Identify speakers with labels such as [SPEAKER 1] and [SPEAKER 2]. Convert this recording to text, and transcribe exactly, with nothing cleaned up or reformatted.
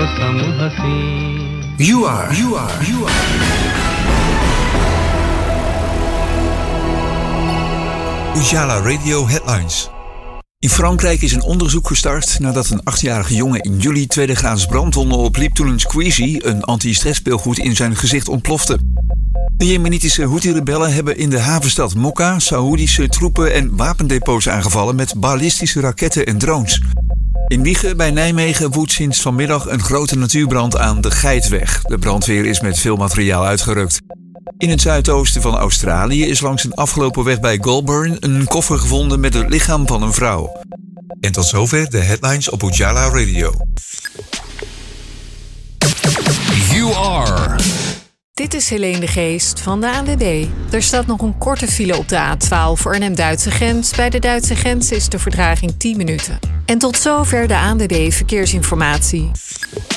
[SPEAKER 1] मौसम हसीन.
[SPEAKER 2] You are, you are, you are. Ujala Radio Headlines. In Frankrijk is een onderzoek gestart nadat een achtjarige jongen in juli tweede graads brandwonden opliep toen een squeezie, een anti-stressspeelgoed, in zijn gezicht ontplofte. De jemenitische Houthi-rebellen hebben in de havenstad Mokka Saoedische troepen en wapendepots aangevallen met ballistische raketten en drones. In Wijchen bij Nijmegen woedt sinds vanmiddag een grote natuurbrand aan de Geitweg. De brandweer is met veel materiaal uitgerukt. In het zuidoosten van Australië is langs een afgelopen weg bij Goulburn een koffer gevonden met het lichaam van een vrouw. En tot zover de headlines op Ujala Radio.
[SPEAKER 3] You are.
[SPEAKER 4] Dit is Helene de Geest van de A N W B. Er staat nog een korte file op de A twaalf Arnhem-Duitse grens. Bij de Duitse grens is de vertraging tien minuten. En tot zover de A N W B Verkeersinformatie.